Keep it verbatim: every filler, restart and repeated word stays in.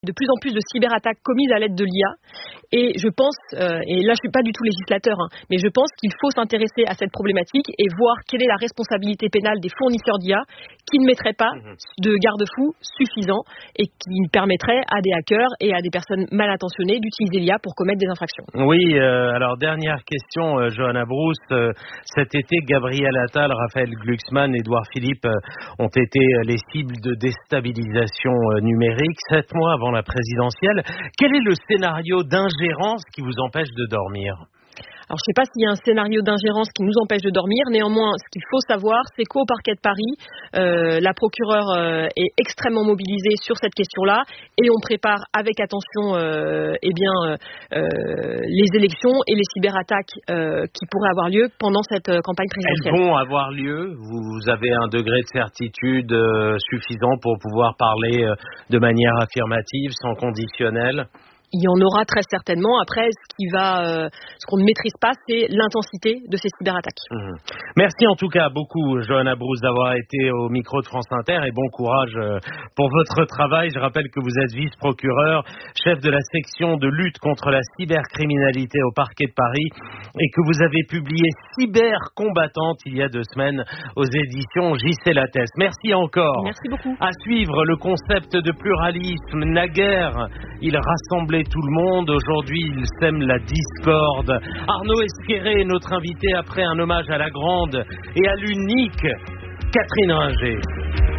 de plus en plus de cyberattaques commises à l'aide de l'I A et je pense, euh, et là je suis pas du tout législateur, hein, mais je pense qu'il faut s'intéresser à cette problématique et voir quelle est la responsabilité pénale des fournisseurs d'I A qui ne mettraient pas de garde-fous suffisants et qui permettraient à des hackers et à des personnes mal intentionnées d'utiliser l'I A pour commettre des infractions. Oui, euh, alors dernière question, euh, Johanna Brousse. Euh, cet été, Gabriel Attal, Raphaël Glucksmann, Édouard Philippe euh, ont été les cibles de déstabilisation euh, numérique sept mois avant la présidentielle. Quel est le scénario d'ingérence qui vous empêche de dormir ? Alors, je ne sais pas s'il y a un scénario d'ingérence qui nous empêche de dormir. Néanmoins, ce qu'il faut savoir, c'est qu'au parquet de Paris, euh, la procureure euh, est extrêmement mobilisée sur cette question-là et on prépare avec attention euh, eh bien, euh, les élections et les cyberattaques euh, qui pourraient avoir lieu pendant cette euh, campagne présidentielle. Elles vont avoir lieu. Vous avez un degré de certitude euh, suffisant pour pouvoir parler euh, de manière affirmative, sans conditionnel ? Il y en aura très certainement. Après, ce qui va, euh, ce qu'on ne maîtrise pas, c'est l'intensité de ces cyberattaques. Mmh. Merci en tout cas beaucoup, Johanna Brousse, d'avoir été au micro de France Inter et bon courage euh, pour votre travail. Je rappelle que vous êtes vice-procureur, chef de la section de lutte contre la cybercriminalité au parquet de Paris et que vous avez publié Cybercombattante il y a deux semaines aux éditions J C Lattès. Merci encore. Merci beaucoup. À suivre le concept de pluralisme. Naguère, il rassemblait tout le monde. Aujourd'hui, il sème la discorde. Arnaud Esquerré est notre invité après un hommage à la grande et à l'unique Catherine Ringer.